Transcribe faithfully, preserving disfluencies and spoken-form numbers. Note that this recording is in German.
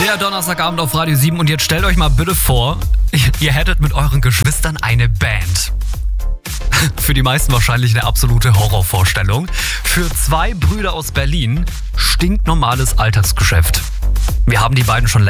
Der Donnerstagabend auf Radio sieben und jetzt stellt euch mal bitte vor, ihr hättet mit euren Geschwistern eine Band. Für die meisten wahrscheinlich eine absolute Horrorvorstellung. Für zwei Brüder aus Berlin stinknormales Alltagsgeschäft. Wir haben die beiden schon